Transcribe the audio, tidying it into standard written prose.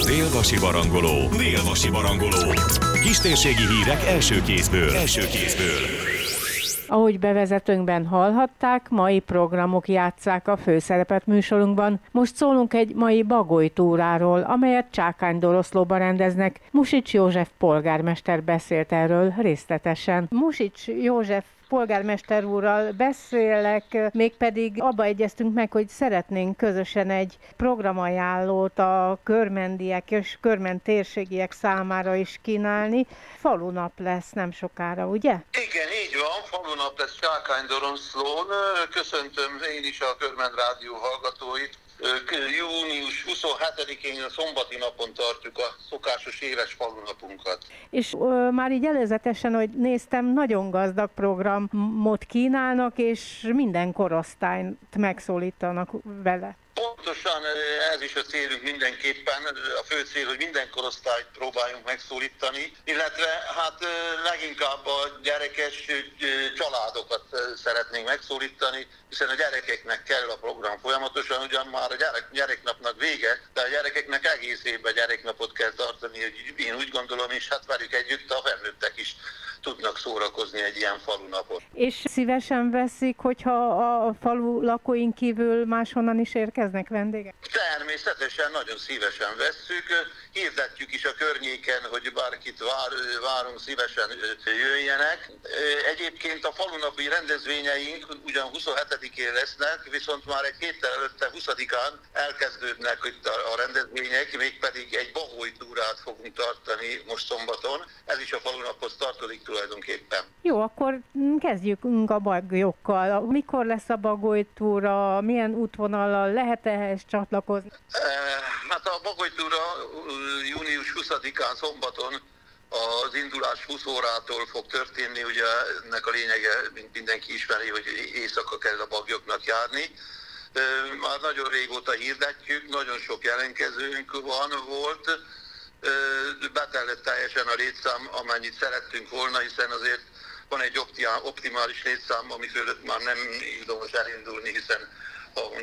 Dél-Vasi Barangoló. Dél-Vasi Barangoló. Kistérségi hírek első kézből. Ahogy bevezetőnkben hallhatták, mai programok játsszák a főszerepet műsorunkban. Most szólunk egy mai bagolytúráról, amelyet Csákány Doroszlóban rendeznek. Musics József polgármester beszélt erről részletesen. Musics József polgármester úrral beszélek, mégpedig abba egyeztünk meg, hogy szeretnénk közösen egy programajánlót a körmendiek és körment térségiek számára is kínálni. Falunap lesz nem sokára, ugye? Igen, így van, falunap lesz Csákány Doroszlón. Köszöntöm én is a Körment Rádió hallgatóit. Június 27-én a szombati napon tartjuk a szokásos éves falunapunkat. És már így előzetesen, hogy néztem, nagyon gazdag programot kínálnak, és minden korosztályt megszólítanak vele. Pontosan ez is a célunk mindenképpen, a fő cél, hogy minden korosztályt próbáljunk megszólítani, illetve hát leginkább a gyerekes családokat szeretnénk megszólítani, hiszen a gyerekeknek kell a program folyamatosan, ugyan már a gyereknapnak vége, de a gyerekeknek egész évben gyereknapot kell tartani, én úgy gondolom, és hát velük együtt a felnőttek is tudnak szórakozni egy ilyen falunapot. És szívesen veszik, hogyha a falu lakóink kívül máshonnan is érkeznek vendégek? Természetesen, nagyon szívesen vesszük. Hirdetjük is a környéken, hogy bárkit várunk, szívesen jöjjenek. Egyébként a falunapi rendezvényeink ugyan 27-én lesznek, viszont már egy héttel előtte 20-án elkezdődnek itt a rendezvények, mégpedig egy bagolytúrát fogunk tartani most szombaton. Ez is a falunaphoz tartozik tulajdonképpen. Jó, akkor kezdjük a bagyokkal. Mikor lesz a bagolytúra, milyen útvonallal lehet ehhez csatlakozni? Hát a bagolytúra június 20-án szombaton az indulás 20 órától fog történni, ugye ennek a lényege, mint mindenki ismeri, hogy éjszaka kell a bagyoknak járni. Már nagyon régóta hirdetjük, nagyon sok jelentkezőnk volt, betellett teljesen a létszám, amennyit szerettünk volna, hiszen azért van egy optimális létszám, ami fölött már nem ildomos elindulni, hiszen ha